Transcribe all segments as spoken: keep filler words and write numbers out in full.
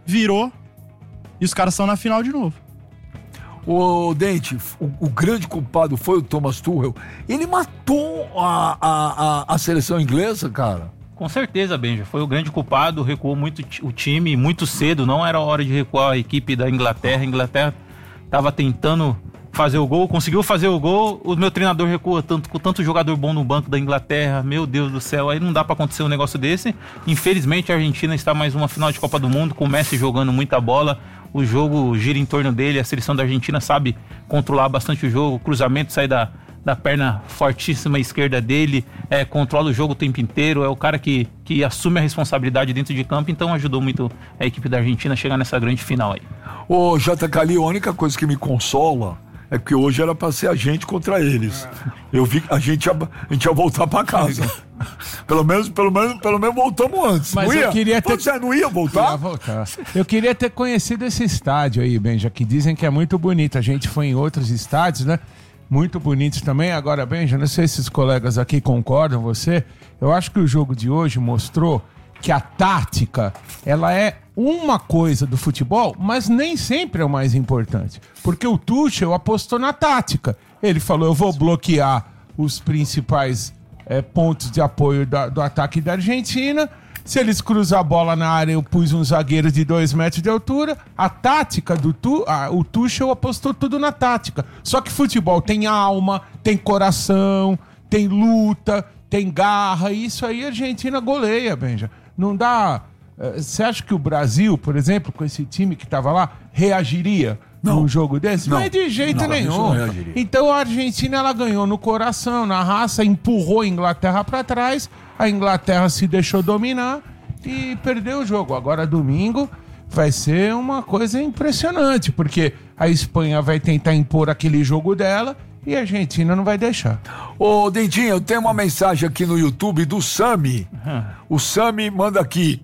virou e os caras estão na final de novo. O Dente, o, o grande culpado foi o Thomas Tuchel. Ele matou a, a, a, a seleção inglesa, cara. Com certeza, Benja. Foi o grande culpado, recuou muito o time, muito cedo. Não era hora de recuar a equipe da Inglaterra. A Inglaterra estava tentando fazer o gol, conseguiu fazer o gol. O meu treinador recua tanto, com tanto jogador bom no banco da Inglaterra. Meu Deus do céu, aí não dá pra acontecer um negócio desse. Infelizmente a Argentina está mais uma final de Copa do Mundo, com o Messi jogando muita bola. O jogo gira em torno dele, a seleção da Argentina sabe controlar bastante o jogo. O cruzamento sai da, da perna fortíssima esquerda dele, é, controla o jogo o tempo inteiro. É o cara que, que assume a responsabilidade dentro de campo, então ajudou muito a equipe da Argentina a chegar nessa grande final aí. Ô, J. Cali, a única coisa que me consola é que hoje era pra ser a gente contra eles. Eu vi que a gente ia, a gente ia voltar pra casa. Pelo menos, pelo menos, pelo menos voltamos antes. Mas não eu ia? queria ter... Você não ia voltar? Ia voltar. Eu queria ter conhecido esse estádio aí, Benja, que dizem que é muito bonito. A gente foi em outros estádios, né? Muito bonitos também. Agora, Benja, não sei se os colegas aqui concordam, você. Eu acho que o jogo de hoje mostrou que a tática, ela é uma coisa do futebol, mas nem sempre é o mais importante. Porque o Tuchel apostou na tática. Ele falou, eu vou bloquear os principais é, pontos de apoio da, do ataque da Argentina. Se eles cruzar a bola na área, eu pus um zagueiro de dois metros de altura. A tática do tu, a, o Tuchel apostou tudo na tática. Só que futebol tem alma, tem coração, tem luta, tem garra. E isso aí a Argentina goleia, Benja. Não dá... Você acha que o Brasil, por exemplo, com esse time que estava lá, reagiria não. num jogo desse? Não, não é de jeito não, nenhum. Então a Argentina ela ganhou no coração, na raça, empurrou a Inglaterra para trás, a Inglaterra se deixou dominar e perdeu o jogo. Agora domingo vai ser uma coisa impressionante, porque a Espanha vai tentar impor aquele jogo dela e a Argentina não vai deixar. Ô, Dentinho, eu tenho uma mensagem aqui no YouTube do Sami. Uhum. O Sami manda aqui.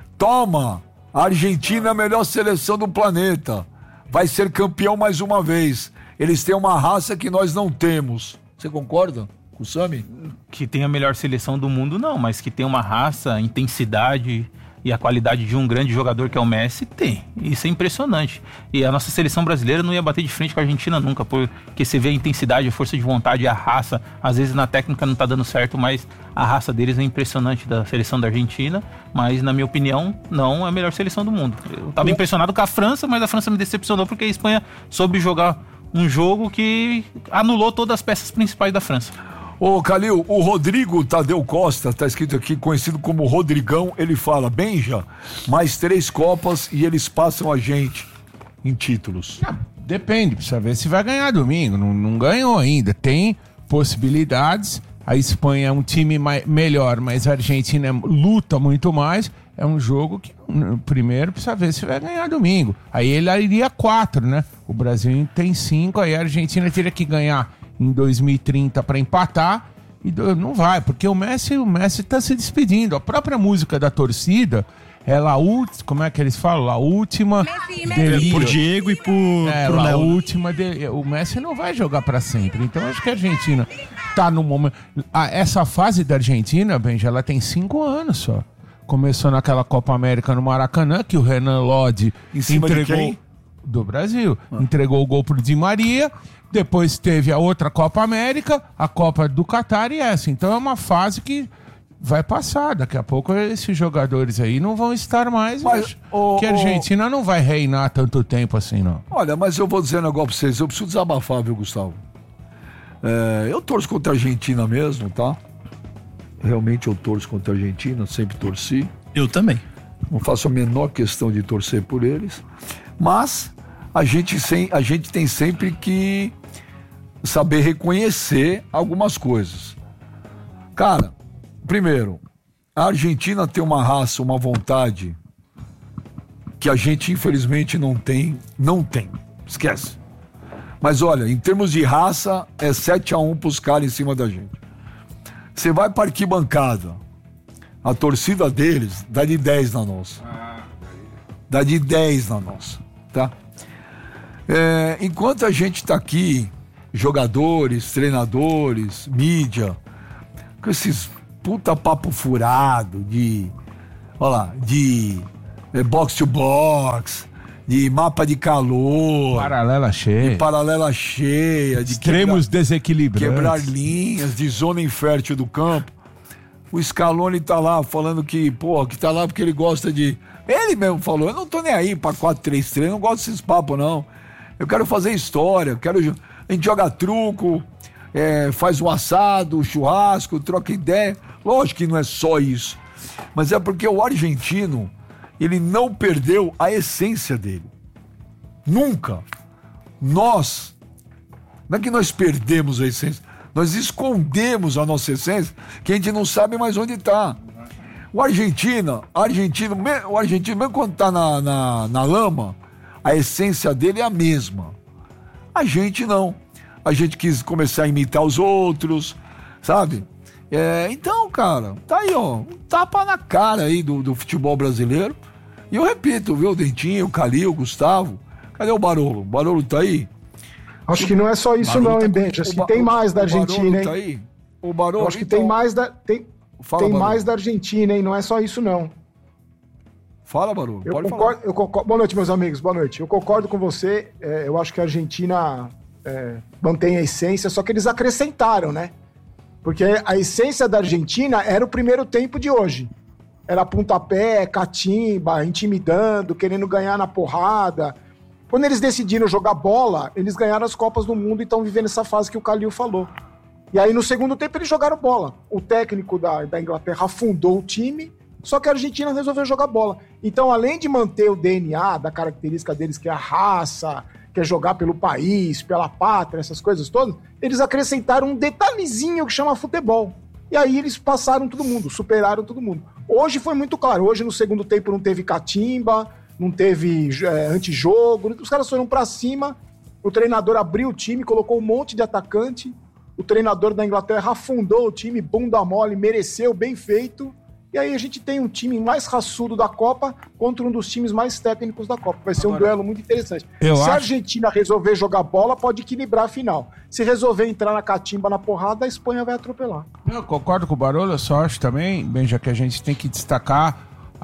Toma, a Argentina é a melhor seleção do planeta. Vai ser campeão mais uma vez. Eles têm uma raça que nós não temos. Você concorda com o Sami? Que tem a melhor seleção do mundo, não. Mas que tem uma raça, intensidade e a qualidade de um grande jogador que é o Messi, tem. Isso é impressionante. E a nossa seleção brasileira não ia bater de frente com a Argentina nunca, porque você vê a intensidade, a força de vontade, a raça. Às vezes na técnica não tá dando certo, mas a raça deles é impressionante da seleção da Argentina. Mas, na minha opinião, não é a melhor seleção do mundo. Eu tava impressionado com a França, mas a França me decepcionou porque a Espanha soube jogar um jogo que anulou todas as peças principais da França. Ô, Calil, o Rodrigo Tadeu Costa, tá escrito aqui, conhecido como Rodrigão, ele fala, Benja, mais três Copas e eles passam a gente em títulos. Ah, depende, precisa ver se vai ganhar domingo, não, não ganhou ainda, tem possibilidades, a Espanha é um time mais, melhor, mas a Argentina luta muito mais, é um jogo que primeiro precisa ver se vai ganhar domingo, aí ele iria quatro, né? O Brasil tem cinco, aí a Argentina teria que ganhar em dois mil e trinta para empatar e não vai, porque o Messi o Messi tá se despedindo, a própria música da torcida ela a última, como é que eles falam? A última dele, por Diego e por, é, por Léo. A última dele, o Messi não vai jogar para sempre, então acho que a Argentina tá no momento, ah, essa fase da Argentina, Benja, ela tem cinco anos só, começou naquela Copa América no Maracanã que o Renan Lodge em cima entregou de quem? Do Brasil, ah. entregou o gol pro Di Maria. Depois teve a outra Copa América, a Copa do Catar e essa. Então é uma fase que vai passar. Daqui a pouco esses jogadores aí não vão estar mais. Mas o, que a Argentina o... não vai reinar tanto tempo assim, não. Olha, mas eu vou dizer um negócio pra vocês. Eu preciso desabafar, viu, Gustavo? É, eu torço contra a Argentina mesmo, tá? Realmente eu torço contra a Argentina, sempre torci. Eu também. Não faço a menor questão de torcer por eles. Mas a gente, sem, a gente tem sempre que saber reconhecer algumas coisas. Cara, primeiro, a Argentina tem uma raça, uma vontade que a gente infelizmente não tem, não tem, esquece. Mas olha, em termos de raça, é sete a um pros caras em cima da gente. Você vai pra arquibancada, a torcida deles dá de dez na nossa. Dá de dez na nossa, tá? É, enquanto a gente tá aqui, jogadores, treinadores, mídia, com esses puta papo furado de, olha lá, de é, box to box, de mapa de calor, Paralela cheia. de paralela cheia, de Extremos quebrar, desequilibrantes. quebrar linhas, de zona infértil do campo. O Scaloni tá lá falando que, pô, que tá lá porque ele gosta de... Ele mesmo falou, eu não tô nem aí pra quatro três três, não gosto desses papos, não. Eu quero fazer história, eu quero... A gente joga truco, é, faz um assado, um churrasco, troca ideia. Lógico que não é só isso. Mas é porque o argentino, ele não perdeu a essência dele. Nunca. Nós, não é que nós perdemos a essência, nós escondemos a nossa essência, que a gente não sabe mais onde está. O argentino, argentino, o argentino, mesmo quando está na, na, na lama, a essência dele é a mesma. A gente não. A gente quis começar a imitar os outros, sabe? É, então, cara, tá aí, ó, um tapa na cara aí do, do futebol brasileiro. E eu repito, viu, o Dentinho, o Calil, o Gustavo. Cadê o Barolo? O Barolo tá aí? Acho que não é só isso não, hein, Benja? Acho que tem mais da Argentina, hein? Tá aí? O Barolo, acho que então... tem mais da tem, Fala, tem Barolo. mais da Argentina, hein? Não é só isso não. Fala, Barolo, Eu pode concordo, falar. eu concordo, boa noite, meus amigos, boa noite. Eu concordo com você, é, eu acho que a Argentina é, mantém a essência, só que eles acrescentaram, né? Porque a essência da Argentina era o primeiro tempo de hoje. Era pontapé, catimba, intimidando, querendo ganhar na porrada. Quando eles decidiram jogar bola, eles ganharam as Copas do Mundo e estão vivendo essa fase que o Calil falou. E aí, no segundo tempo, eles jogaram bola. O técnico da, da Inglaterra afundou o time, só que a Argentina resolveu jogar bola. Então, além de manter o D N A da característica deles, que é a raça, que é jogar pelo país, pela pátria, essas coisas todas, eles acrescentaram um detalhezinho que chama futebol. E aí eles passaram todo mundo, superaram todo mundo. Hoje foi muito claro. Hoje, no segundo tempo, não teve catimba, não teve é, antijogo, os caras foram pra cima, o treinador abriu o time, colocou um monte de atacante, o treinador da Inglaterra afundou o time, bunda mole, mereceu, bem feito, e aí a gente tem um time mais raçudo da Copa contra um dos times mais técnicos da Copa. Vai ser Agora, um duelo muito interessante. Se acho... a Argentina resolver jogar bola, pode equilibrar a final. Se resolver entrar na catimba, na porrada, a Espanha vai atropelar. Eu concordo com o Barolo, eu só acho também, Benja, que a gente tem que destacar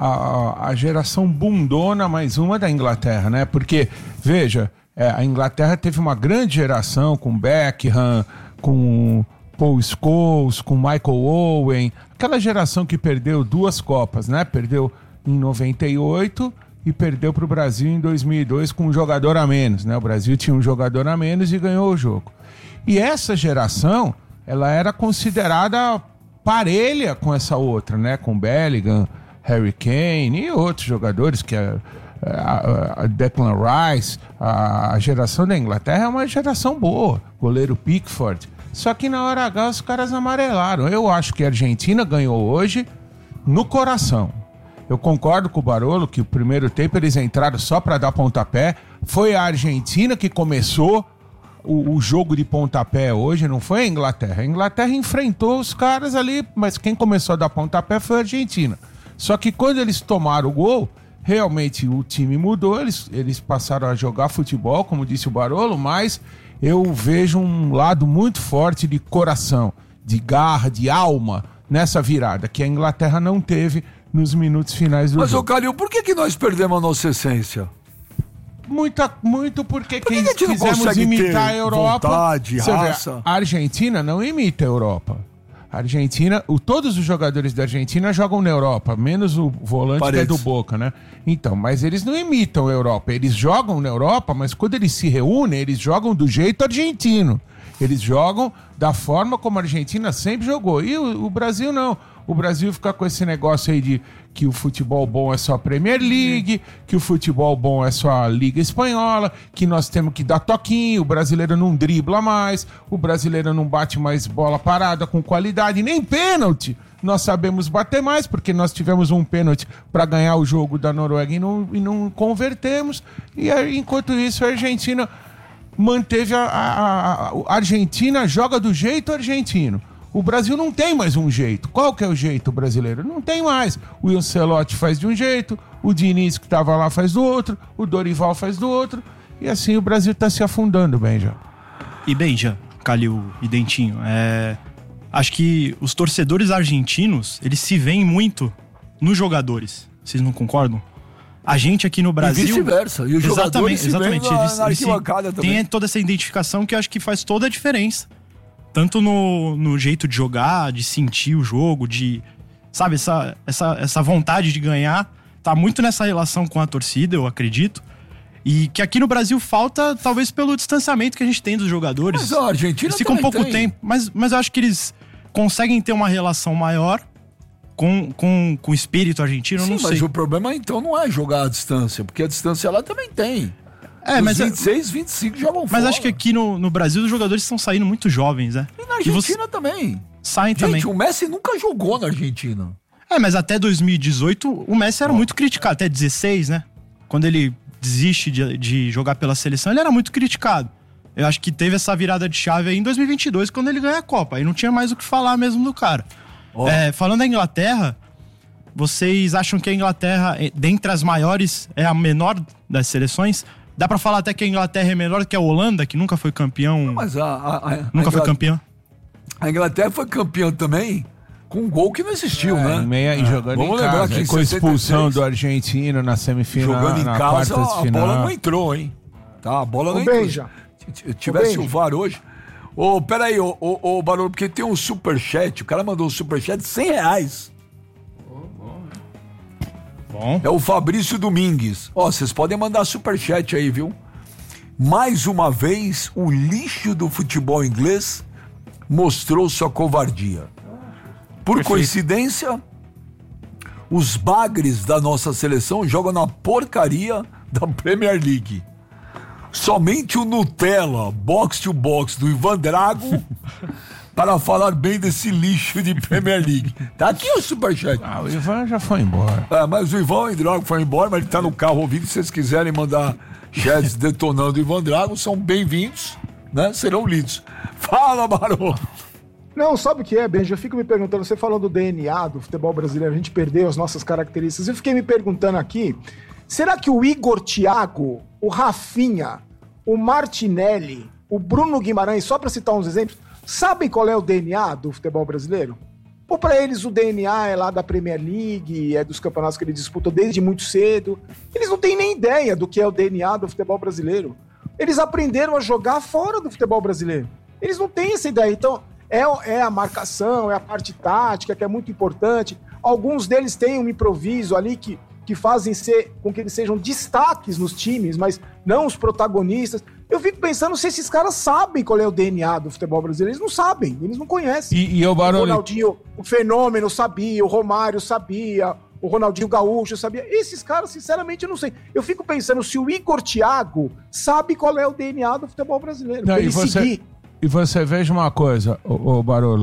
A, a geração bundona, mais uma da Inglaterra, né? Porque, veja, é, a Inglaterra teve uma grande geração com Beckham, com Paul Scholes, com Michael Owen, aquela geração que perdeu duas Copas, né? Perdeu em noventa e oito e perdeu para o Brasil em dois mil e dois com um jogador a menos, né? O Brasil tinha um jogador a menos e ganhou o jogo. E essa geração, ela era considerada parelha com essa outra, né? Com Bellingham, Harry Kane e outros jogadores, que a, a, a Declan Rice, a, a geração da Inglaterra é uma geração boa, goleiro Pickford, só que na hora H os caras amarelaram. Eu acho que a Argentina ganhou hoje no coração. Eu concordo com o Barolo que o primeiro tempo eles entraram só para dar pontapé, foi a Argentina que começou o, o jogo de pontapé hoje, não foi a Inglaterra. A Inglaterra enfrentou os caras ali, mas quem começou a dar pontapé foi a Argentina. Só que quando eles tomaram o gol, realmente o time mudou, eles, eles passaram a jogar futebol, como disse o Barolo, mas eu vejo um lado muito forte de coração, de garra, de alma nessa virada, que a Inglaterra não teve nos minutos finais do mas, jogo. Mas, ô Calil, por que, que nós perdemos a nossa essência? Muita, muito porque por que quem que a gente não quisemos consegue imitar ter a Europa... vontade, você raça? vê, a Argentina não imita a Europa. A Argentina, o, todos os jogadores da Argentina jogam na Europa, menos o volante Paredes. que é do Boca, né? Então, mas eles não imitam a Europa. Eles jogam na Europa, mas quando eles se reúnem, eles jogam do jeito argentino. Eles jogam da forma como a Argentina sempre jogou. E o, o Brasil não. O Brasil fica com esse negócio aí de que o futebol bom é só a Premier League, que o futebol bom é só a Liga Espanhola, que nós temos que dar toquinho, o brasileiro não dribla mais, o brasileiro não bate mais bola parada com qualidade, nem pênalti. Nós sabemos bater mais, porque nós tivemos um pênalti para ganhar o jogo da Noruega e não, e não convertemos. E aí, enquanto isso, a Argentina manteve a, a, a Argentina joga do jeito argentino. O Brasil não tem mais um jeito. Qual que é o jeito brasileiro? Não tem mais. O Ancelotti faz de um jeito, o Diniz que estava lá faz do outro, o Dorival faz do outro, e assim o Brasil está se afundando, Benja. E Benja, Calil e Dentinho, é... acho que os torcedores argentinos, eles se veem muito nos jogadores. Vocês não concordam? A gente aqui no Brasil... E vice-versa. E os jogadores exatamente, se exatamente. na, na arquibancada também. Tem toda essa identificação que eu acho que faz toda a diferença. Tanto no, no jeito de jogar, de sentir o jogo, de... Sabe, essa, essa, essa vontade de ganhar. Tá muito nessa relação com a torcida, eu acredito. E que aqui no Brasil falta, talvez pelo distanciamento que a gente tem dos jogadores. Mas a Argentina eles ficam um pouco tem. tempo. Mas, mas eu acho que eles conseguem ter uma relação maior com, com, com o espírito argentino, eu Sim, não sei. mas o problema então não é jogar à distância, porque a distância lá também tem. É, os mas vinte e seis, vinte e cinco jogam fora. Mas acho que aqui no, no Brasil os jogadores estão saindo muito jovens, né? E na Argentina também. Saem Gente, também. o Messi nunca jogou na Argentina. É, mas até dois mil e dezoito o Messi era Ó. muito criticado, até dezesseis, né? Quando ele desiste de, de jogar pela seleção, ele era muito criticado. Eu acho que teve essa virada de chave aí em dois mil e vinte e dois, quando ele ganha a Copa. Aí não tinha mais o que falar mesmo do cara. Ó. É, falando da Inglaterra, vocês acham que a Inglaterra, eh, dentre as maiores, é a menor das seleções? Dá pra falar até que a Inglaterra é menor que a Holanda, que nunca foi campeão. Mas a, a, a, nunca a foi campeão. A Inglaterra foi campeã também com um gol que não existiu, É, né? em meia, e jogando Vamos em lembrar casa, que em com a expulsão sessenta e seis, do argentino na semifinal, jogando em na casa, quartas de a final. bola não entrou, hein? Tá, a bola não Ô, entrou. Benja. Se tivesse Ô, o Benja. V A R hoje... Ô, peraí, ô, ô, ô, Barolo, porque tem um superchat, o cara mandou um superchat de cem reais. Bom. É o Fabrício Domingues. Ó, vocês podem mandar superchat aí, viu? Mais uma vez, o lixo do futebol inglês mostrou sua covardia. Por Perfeito. coincidência, os bagres da nossa seleção jogam na porcaria da Premier League. Somente o Nutella, box to box do Ivan Drago, para falar bem desse lixo de Premier League. Tá aqui o superchat. Ah, o Ivan já foi embora. É, mas o Ivan Drago foi embora, mas ele tá no carro ouvindo. Se vocês quiserem mandar chats detonando o Ivan Drago, são bem-vindos, né? Serão lidos. Fala, Barô! Não, sabe o que é, Benji? Eu fico me perguntando, você falou do D N A do futebol brasileiro, a gente perdeu as nossas características. Eu fiquei me perguntando aqui, será que o Igor Thiago, o Rafinha, o Martinelli, o Bruno Guimarães, só para citar uns exemplos, sabem qual é o D N A do futebol brasileiro? Ou para eles o D N A é lá da Premier League, é dos campeonatos que eles disputam desde muito cedo? Eles não têm nem ideia do que é o D N A do futebol brasileiro. Eles aprenderam a jogar fora do futebol brasileiro. Eles não têm essa ideia. Então, é, é a marcação, é a parte tática, que é muito importante. Alguns deles têm um improviso ali que, que fazem ser, com que eles sejam destaques nos times, mas não os protagonistas. Eu fico pensando se esses caras sabem qual é o D N A do futebol brasileiro. Eles não sabem, eles não conhecem. E, e eu, O Barolo, Ronaldinho, o Fenômeno sabia, o Romário sabia, o Ronaldinho Gaúcho sabia. Esses caras, sinceramente, eu não sei. Eu fico pensando se o Igor Thiago sabe qual é o D N A do futebol brasileiro. Não, pra e ele você- seguir. E você veja uma coisa, ô, ô Barolo.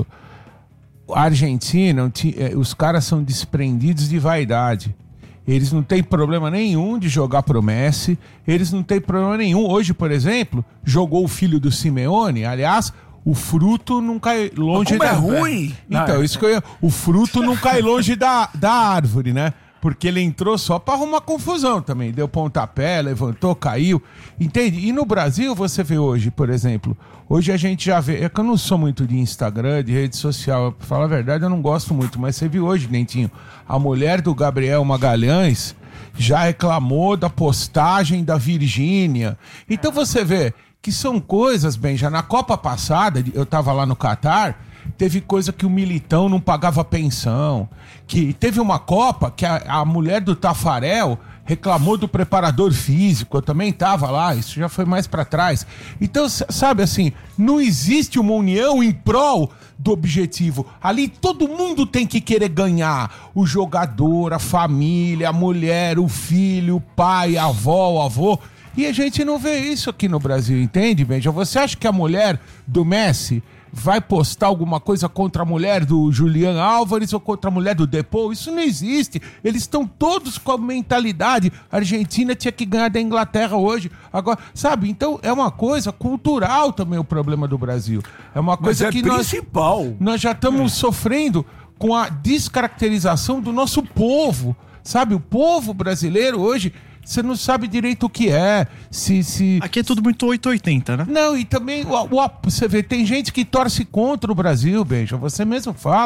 A Argentina, ti- eh, os caras são desprendidos de vaidade. Eles não têm problema nenhum de jogar pro Messi. Eles não têm problema nenhum. Hoje, por exemplo, jogou o filho do Simeone. Aliás, o fruto não cai longe Como é da... ruim! Então, isso que eu ia... O fruto não cai longe da, da árvore, né? Porque ele entrou só pra arrumar confusão também. Deu pontapé, levantou, caiu. Entende? E no Brasil, você vê hoje, por exemplo... Hoje a gente já vê... É que eu não sou muito de Instagram, de rede social. Pra falar a verdade, eu não gosto muito. Mas você viu hoje, Dentinho, a mulher do Gabriel Magalhães já reclamou da postagem da Virgínia. Então você vê que são coisas, bem, já na Copa passada, eu tava lá no Catar... Teve coisa que o Militão não pagava pensão. Que teve uma Copa que a, a mulher do Tafarel reclamou do preparador físico. Eu também tava lá, isso já foi mais pra trás. Então, s- sabe assim, não existe uma união em prol do objetivo. Ali todo mundo tem que querer ganhar. O jogador, a família, a mulher, o filho, o pai, a avó, o avô. E a gente não vê isso aqui no Brasil, entende, Benja? Você acha que a mulher do Messi vai postar alguma coisa contra a mulher do Julian Álvares ou contra a mulher do Depou? Isso não existe. Eles estão todos com a mentalidade. A Argentina tinha que ganhar da Inglaterra hoje. Agora, sabe? Então é uma coisa cultural também o problema do Brasil. É uma Mas coisa é que nós, principal. nós já estamos sofrendo com a descaracterização do nosso povo. Sabe? O povo brasileiro hoje, você não sabe direito o que é. Se... se... Aqui é tudo muito oito ou oitenta, né? Não, e também o, o- você vê, tem gente que torce contra o Brasil, Benja. Você mesmo fala.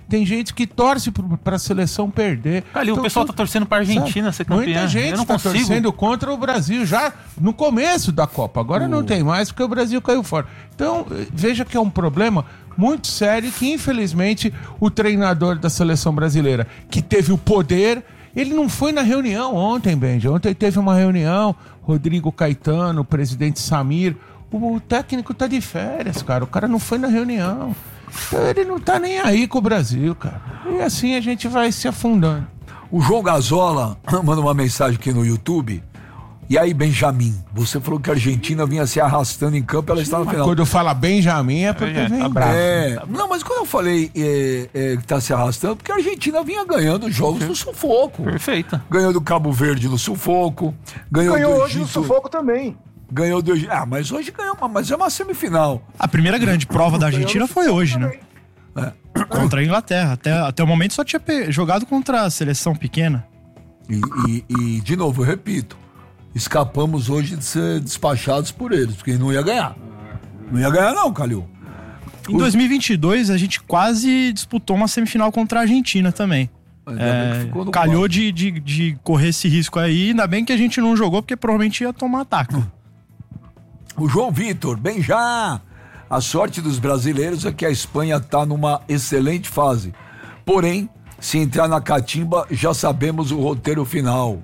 Tem gente que torce pro, pra seleção perder. Ali, então, o pessoal tu, tá torcendo pra Argentina sabe? ser campeã. Muita gente Eu não tá consigo. torcendo contra o Brasil já no começo da Copa. Agora uh. não tem mais porque o Brasil caiu fora. Então, veja que é um problema muito sério que, infelizmente, o treinador da seleção brasileira, que teve o poder, ele não foi na reunião ontem, Benji. Ontem teve uma reunião, Rodrigo Caetano, o presidente Samir. O técnico tá de férias, cara. O cara não foi na reunião. Então, ele não tá nem aí com o Brasil, cara. E assim a gente vai se afundando. O João Gazola manda uma mensagem aqui no YouTube. E aí, Benjamin, você falou que a Argentina vinha se arrastando em campo, ela está no final. Quando eu falo Benjamin é porque É, vem tá bravo. É, não, mas quando eu falei é, é, que tá se arrastando, porque a Argentina vinha ganhando jogos no sufoco. Perfeito. Ganhou do Cabo Verde no sufoco. Ganhou, Ganhou do hoje no Egito, sufoco também. Ganhou do Egito. Ah, mas hoje ganhou, mas é uma semifinal. A primeira grande prova da Argentina foi hoje, né? Contra a Inglaterra. Até, até o momento só tinha pe- jogado contra a seleção pequena. E, e, e, de novo, eu repito, escapamos hoje de ser despachados por eles, porque não ia ganhar. Não ia ganhar não, Calil. Em dois mil e vinte e dois, a gente quase disputou uma semifinal contra a Argentina também. Ainda bem que É, ficou no calhou banco. de, de, de correr esse risco aí. Ainda bem que a gente não jogou, porque provavelmente ia tomar ataque. O João Vitor, bem já. A sorte dos brasileiros é que a Espanha está numa excelente fase. Porém, se entrar na catimba, já sabemos o roteiro final.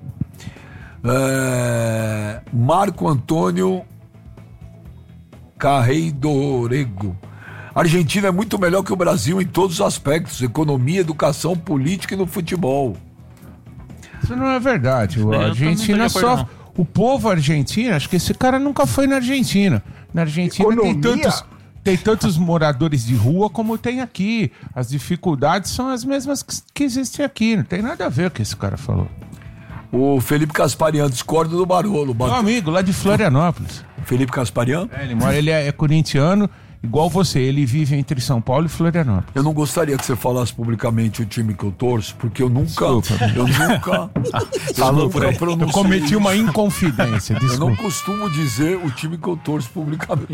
É... Marco Antônio Carreidorego. A Argentina é muito melhor que o Brasil em todos os aspectos: economia, educação, política e no futebol. Isso não é verdade. A Eu Argentina não tô de acordo, só. O povo argentino, acho que esse cara nunca foi na Argentina. Na Argentina tem Economia? tantos, tem tantos moradores de rua como tem aqui. As dificuldades são as mesmas que, que existem aqui. Não tem nada a ver com o que esse cara falou. O Felipe Casparian, discorda do Barolo. Meu amigo, lá de Florianópolis. Felipe Casparian? É, ele mora, ele é, é corintiano, igual você. Ele vive entre São Paulo e Florianópolis. Eu não gostaria que você falasse publicamente o time que eu torço, porque eu nunca. Desculpa. Eu nunca. Falou eu por nunca aí. Eu pronunciei cometi uma isso. inconfidência, Eu não desculpa. costumo dizer o time que eu torço publicamente.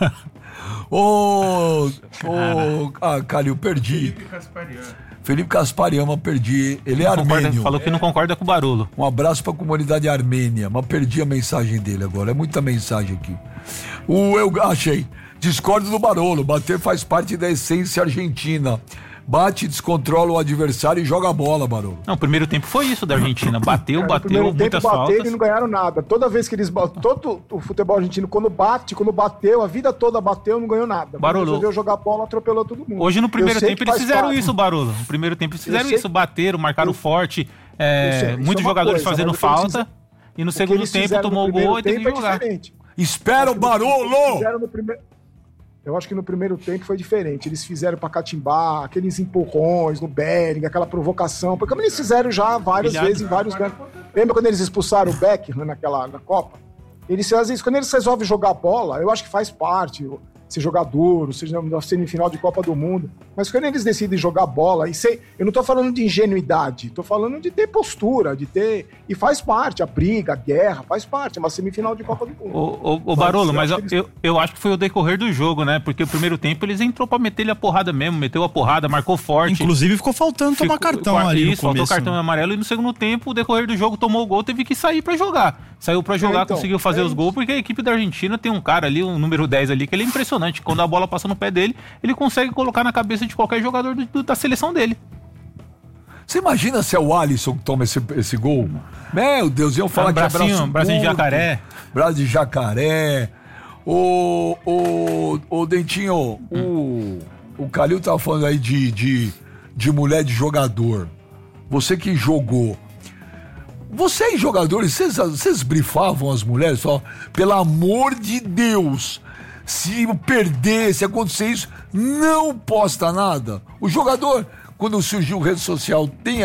Ô. Ô. Ah, Calil, perdi. Felipe Casparian, perdi. Ele é Concorda- armênio. falou que não concorda com o Barolo. Um abraço pra comunidade armênia, mas perdi a mensagem dele agora. É muita mensagem aqui. O eu achei. Discordo do Barolo. Bater faz parte da essência argentina. Bate, descontrola o adversário e joga a bola, Barolo. Não, o primeiro tempo foi isso da Argentina. Bateu, Cara, no bateu, primeiro tempo muitas bateram faltas. e não ganharam nada. Toda vez que eles batem, todo o futebol argentino, quando bate, quando bateu, a vida toda bateu, não ganhou nada. Barolo. Resolveu jogar bola, atropelou todo mundo. Hoje no primeiro Eu sei tempo que eles faz fizeram parte. isso, Barolo. No primeiro tempo eles Eu fizeram sei- isso, bateram, marcaram Eu- forte, é, Eu sei, isso muitos é uma jogadores coisa, fazendo mas o que eles falta. fizeram- E no O que segundo eles tempo fizeram tomou no o primeiro gol e teve que tempo é jogar. diferente. Espera o Eles Barolo! fizeram no primeiro- Eu acho que no primeiro tempo foi diferente. Eles fizeram pra catimbar, aqueles empurrões no Bellingham, aquela provocação. Porque como eles fizeram já várias Pilhado. vezes em vários campos. Lembra quando eles expulsaram o Beckham naquela na Copa? Eles fazem isso. Quando eles resolvem jogar bola, eu acho que faz parte. Se jogar duro, seja na semifinal de Copa do Mundo. Mas quando eles decidem jogar bola, e sei, eu não tô falando de ingenuidade, tô falando de ter postura, de ter. E faz parte, a briga, a guerra, faz parte, é uma semifinal de Copa do Mundo. O, o, o Barolo, eu mas acho eu, que eles- eu, eu acho que foi o decorrer do jogo, né? Porque o primeiro tempo eles entrou pra meter ele a porrada mesmo, meteu a porrada, marcou forte. Inclusive ficou faltando tomar Ficou- cartão ali no Isso, faltou começo. cartão né? amarelo e no segundo tempo, o decorrer do jogo, tomou o gol, teve que sair pra jogar. Saiu pra jogar, É, então, conseguiu fazer é os gols, porque a equipe da Argentina tem um cara ali, um número dez ali, que ele é impressionante. Quando a bola passa no pé dele, ele consegue colocar na cabeça de qualquer jogador do- do- da seleção dele. Você imagina se é o Alisson que toma esse, esse gol? Meu Deus, iam falar Um que é bracinho, braço um bracinho de curto, jacaré. Braço de jacaré. O, o, o Dentinho, o, o Calil tava falando aí de, de, de mulher de jogador. Você que jogou. Vocês, jogadores, vocês, vocês brifavam as mulheres só? Pelo amor de Deus! Se perder, se acontecer isso, não posta nada. O jogador, quando surgiu rede social, tem,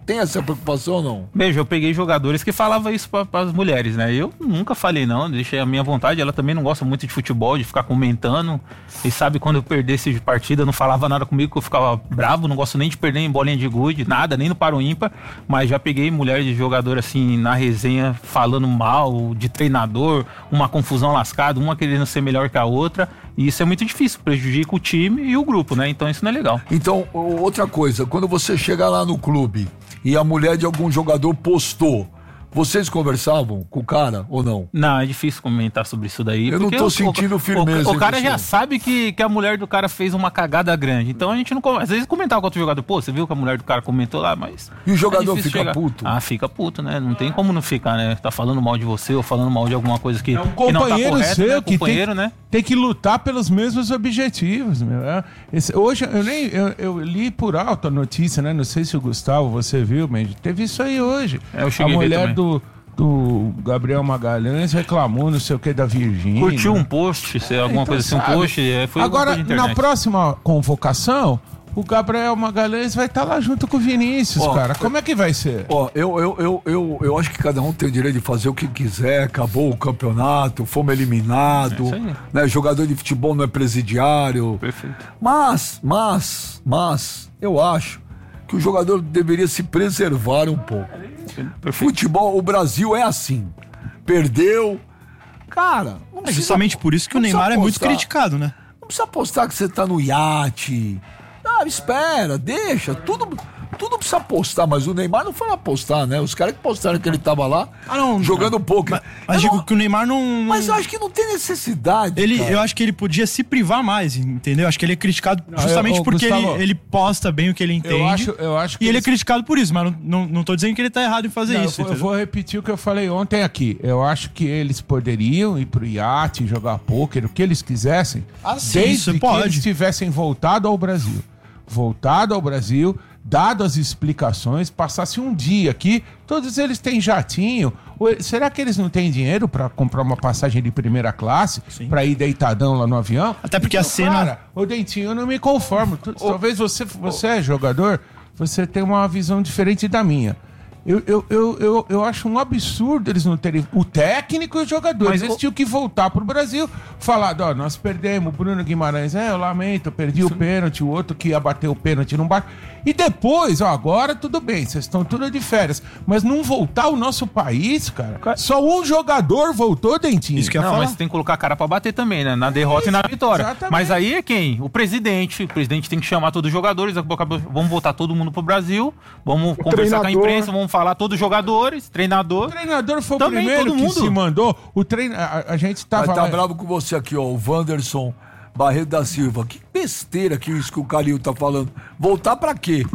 Tem essa preocupação ou não? Veja, eu peguei jogadores que falavam isso para as mulheres, né? Eu nunca falei não, deixei a minha vontade. Ela também não gosta muito de futebol, de ficar comentando. E sabe, quando eu perdesse de partida, não falava nada comigo, que eu ficava bravo. Não gosto nem de perder em bolinha de gude, nada, nem no paro ímpar. Mas já peguei mulher de jogador assim, na resenha, falando mal de treinador, uma confusão lascada, uma querendo ser melhor que a outra. E isso é muito difícil, prejudica o time e o grupo, né? Então isso não é legal. Então, outra coisa, quando você chega lá no clube e a mulher de algum jogador postou, vocês conversavam com o cara ou não? Não, é difícil comentar sobre isso daí. Eu não tô o, sentindo o, firmeza. O, o cara você. já sabe que, que a mulher do cara fez uma cagada grande. Então a gente não... Às vezes comentava com outro jogador, pô, você viu que a mulher do cara comentou lá, mas... E o jogador é fica chegar. puto? Ah, fica puto, né? Não tem como não ficar, né? Tá falando mal de você ou falando mal de alguma coisa que, É um que não tá companheiro correto, seu né? que Companheiro, tem, né? tem que lutar pelos mesmos objetivos, meu. É, esse- hoje eu nem eu, eu li por alto a notícia, né? Não sei se o Gustavo você viu, mas teve isso aí hoje. É, eu a cheguei a ver mulher também. do, do Gabriel Magalhães reclamou, não sei o que, da Virgínia. Curtiu um post, se alguma Então, coisa assim, um sabe? post, é, foi alguma Agora, coisa de na internet. próxima convocação, o Gabriel Magalhães vai estar lá junto com o Vinícius, Ó, cara. Como é que vai ser? Ó, eu, eu, eu, eu, eu acho que cada um tem o direito de fazer o que quiser, acabou o campeonato, fomos eliminados, É isso aí. né? Jogador de futebol não é presidiário. Perfeito. Mas, mas, mas, eu acho que o jogador deveria se preservar um pouco. Perfeito. Futebol, o Brasil é assim. Perdeu. Cara, não É precisa- justamente por isso que o não precisa Neymar é muito postar. criticado, né? Não precisa apostar que você tá no iate. Ah, espera, deixa. Tudo, tudo precisa postar, mas o Neymar não foi lá postar, né? Os caras que postaram que ele tava lá Ah, não, jogando pouco. Mas, mas digo que o Neymar não. Mas eu acho que não tem necessidade. Ele, cara. eu acho que ele podia se privar mais, entendeu? Acho que ele é criticado justamente eu- ô, porque ele, Gustavo, ele posta bem o que ele entende. Eu acho, eu acho que E ele é eles- criticado por isso, mas não, não, não tô dizendo que ele tá errado em fazer Não, isso. eu, vou, eu entendeu? vou repetir o que eu falei ontem aqui. Eu acho que eles poderiam ir pro iate, jogar pôquer, o que eles quisessem, Ah, sim, desde isso que pode. eles tivessem voltado ao Brasil. Voltado ao Brasil, dado as explicações, passasse um dia aqui, todos eles têm jatinho. Ou e- Será que eles não têm dinheiro pra comprar uma passagem de primeira classe, pra ir deitadão lá no avião? Até porque a cena- Cara, ô Dentinho, eu não me conformo. Tu- Talvez você, você é jogador, você tem uma visão diferente da minha. Eu, eu, eu, eu, eu acho um absurdo eles não terem. O técnico e os jogadores. Mas Eles o- tinham que voltar pro Brasil. Falar, ó, nós perdemos. O Bruno Guimarães, é, eu lamento, eu perdi o pênalti. O outro que ia bater o pênalti não bate. E depois, ó, agora tudo bem, vocês estão tudo de férias. Mas não voltar ao nosso país, cara. Só um jogador voltou, Dentinho. Isso que eu ia Não, falar. mas tem que colocar a cara pra bater também, né? Na derrota e na vitória. exatamente. Mas aí é quem? O presidente. O presidente tem que chamar todos os jogadores. daqui a pouco Vamos voltar todo mundo pro Brasil. Vamos conversar com a treinador. imprensa. Vamos falar todos os jogadores, treinador. O treinador foi Também, o primeiro todo que mundo. se mandou. O treino, a, a gente tava Vai tá lá- bravo com você aqui, ó. O Wanderson Barreto da Silva. Que besteira que isso que o Calil tá falando. Voltar pra quê?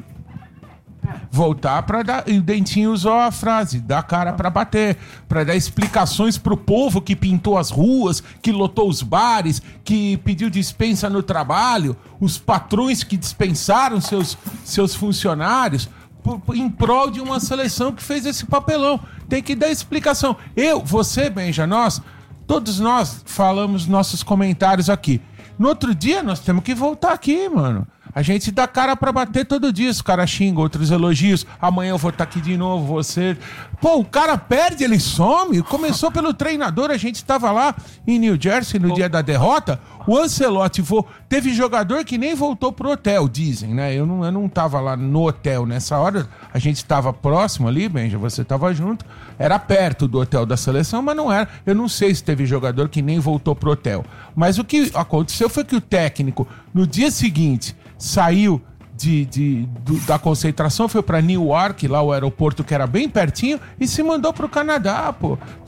voltar para dar. E o Dentinho usou a frase: dar cara para bater, para dar explicações pro povo que pintou as ruas, que lotou os bares, que pediu dispensa no trabalho, os patrões que dispensaram seus, seus funcionários. por- por- Em prol de uma seleção que fez esse papelão. Tem que dar explicação. Eu, você, Benja, nós, todos nós falamos nossos comentários aqui. No outro dia, nós temos que voltar aqui, mano. A gente dá cara pra bater todo dia. Os caras xingam, outros elogios. Amanhã eu vou estar aqui de novo, você... Pô, o cara perde, ele some. Começou pelo treinador. A gente tava lá em New Jersey no dia da derrota. O Ancelotti vo... teve jogador que nem voltou pro hotel, dizem, né? Eu não, eu não tava lá no hotel nessa hora. A gente tava próximo ali, Benja, você tava junto. Era perto do hotel da seleção, mas não era. Eu não sei se teve jogador que nem voltou pro hotel. Mas o que aconteceu foi que o técnico, no dia seguinte, saiu de, de, do- da concentração, foi para Newark, lá o aeroporto que era bem pertinho, e se mandou pro Canadá, pô.